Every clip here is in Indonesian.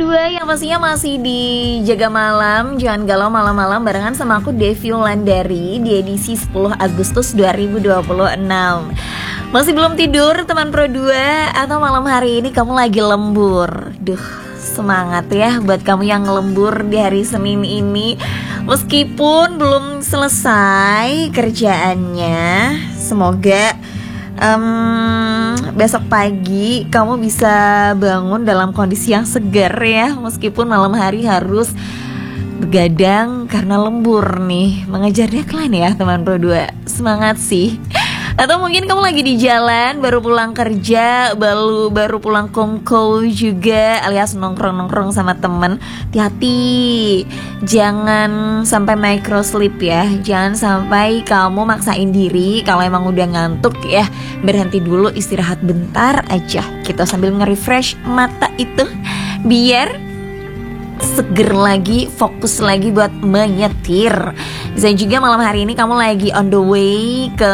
Pro 2 yang pastinya masih di Jaga Malam, Jangan Galau Malam-Malam barengan sama aku Devi Wulandari di edisi 10 Agustus 2026. Masih belum tidur teman Pro 2 atau malam hari ini kamu lagi lembur? Duh, semangat ya buat kamu yang lembur di hari Senin ini. Meskipun belum selesai kerjaannya, semoga besok pagi kamu bisa bangun dalam kondisi yang segar ya. Meskipun malam hari harus begadang karena lembur nih, mengejar deadline ya teman Pro 2. Semangat sih. Atau mungkin kamu lagi di jalan, baru pulang kerja, baru pulang kongko juga, alias nongkrong-nongkrong sama temen. Hati-hati, jangan sampai micro sleep ya. Jangan sampai kamu maksain diri. Kalau emang udah ngantuk ya, berhenti dulu, istirahat bentar aja. Kita sambil nge-refresh mata itu, biar seger lagi, fokus lagi buat menyetir. Bisa juga malam hari ini kamu lagi on the way ke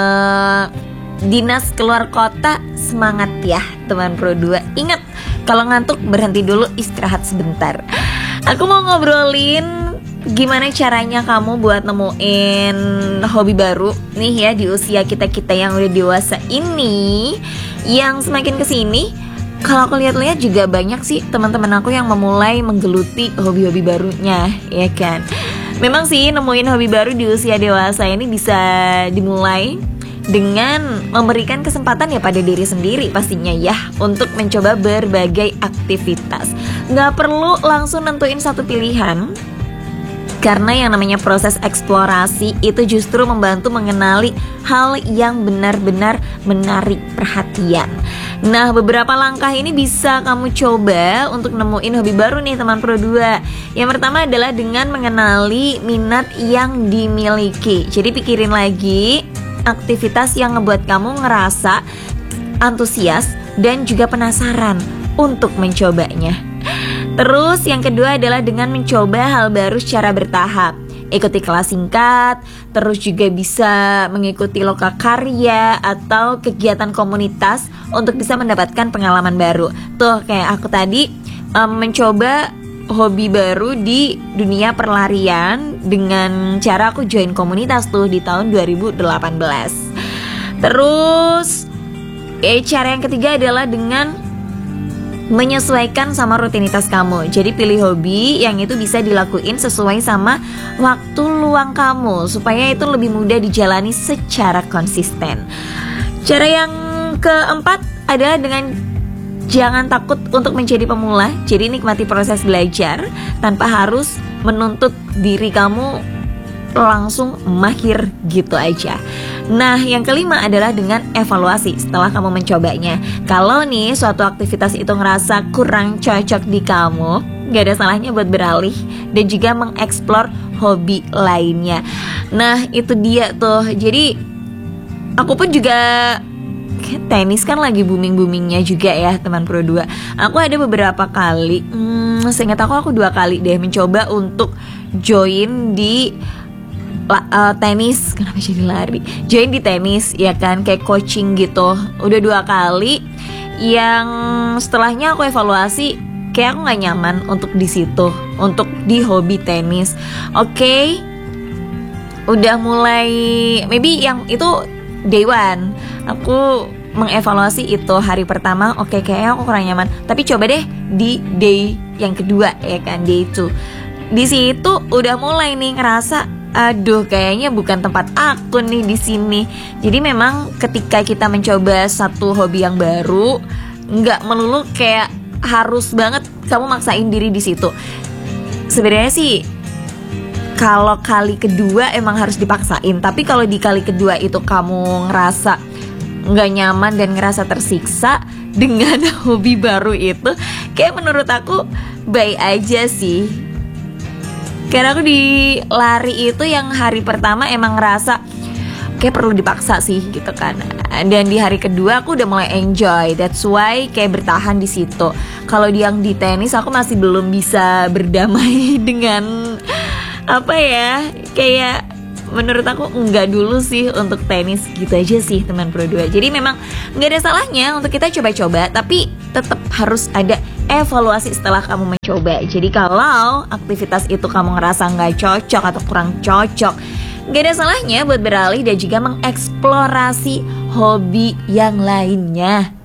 dinas keluar kota. Semangat ya teman Pro 2. Ingat, kalau ngantuk berhenti dulu, istirahat sebentar. Aku mau ngobrolin gimana caranya kamu buat nemuin hobi baru nih ya di usia kita-kita yang udah dewasa ini. Yang semakin kesini, kalau aku lihat-lihat juga banyak sih teman-teman aku yang memulai menggeluti hobi-hobi barunya, ya kan. Memang sih nemuin hobi baru di usia dewasa ini bisa dimulai dengan memberikan kesempatan ya pada diri sendiri pastinya ya, untuk mencoba berbagai aktivitas. Gak perlu langsung nentuin satu pilihan, karena yang namanya proses eksplorasi itu justru membantu mengenali hal yang benar-benar menarik perhatian. Nah, beberapa langkah ini bisa kamu coba untuk nemuin hobi baru nih teman Pro 2. Yang pertama adalah dengan mengenali minat yang dimiliki. Jadi pikirin lagi aktivitas yang ngebuat kamu ngerasa antusias dan juga penasaran untuk mencobanya. Terus yang kedua adalah dengan mencoba hal baru secara bertahap. Ikuti kelas singkat, terus juga bisa mengikuti lokakarya atau kegiatan komunitas untuk bisa mendapatkan pengalaman baru. Tuh kayak aku tadi mencoba hobi baru di dunia perlarian dengan cara aku join komunitas tuh di tahun 2018. Terus cara yang ketiga adalah dengan menyesuaikan sama rutinitas kamu. Jadi pilih hobi yang itu bisa dilakuin sesuai sama waktu luang kamu, supaya itu lebih mudah dijalani secara konsisten. Cara yang keempat adalah dengan jangan takut untuk menjadi pemula. Jadi nikmati proses belajar tanpa harus menuntut diri kamu langsung mahir gitu aja. Nah, yang kelima adalah dengan evaluasi setelah kamu mencobanya. Kalau nih suatu aktivitas itu ngerasa kurang cocok di kamu, gak ada salahnya buat beralih dan juga mengeksplor hobi lainnya. Nah, itu dia tuh. Jadi aku pun juga, tenis kan lagi booming-boomingnya juga ya teman Pro 2. Aku ada beberapa kali, seingat aku 2 kali deh mencoba untuk join di tenis. Kenapa jadi lari? Join di tenis ya kan, kayak coaching gitu. Udah 2 kali. Yang setelahnya aku evaluasi, kayak aku gak nyaman untuk di situ, untuk di hobi tenis. Oke, udah mulai, maybe yang itu day one, aku mengevaluasi itu hari pertama, oke, kayaknya aku kurang nyaman. Tapi coba deh di day yang kedua ya kan, day 2. Di situ udah mulai nih ngerasa, aduh kayaknya bukan tempat aku nih di sini. Jadi memang ketika kita mencoba satu hobi yang baru, nggak melulu kayak harus banget kamu maksain diri di situ. Sebenarnya sih kalau kali kedua emang harus dipaksain. Tapi kalau di kali kedua itu kamu ngerasa nggak nyaman dan ngerasa tersiksa dengan hobi baru itu, kayak menurut aku baik aja sih. Karena aku di lari itu yang hari pertama emang ngerasa kayak perlu dipaksa sih gitu kan. Dan di hari kedua aku udah mulai enjoy. That's why kayak bertahan di situ. Kalau yang di tenis aku masih belum bisa berdamai dengan apa ya, kayak menurut aku enggak dulu sih untuk tenis, gitu aja sih teman Pro 2. Jadi memang nggak ada salahnya untuk kita coba-coba, tapi tetap harus ada evaluasi setelah kamu mencoba. Jadi kalau aktivitas itu kamu ngerasa nggak cocok atau kurang cocok, nggak ada salahnya buat beralih dan juga mengeksplorasi hobi yang lainnya.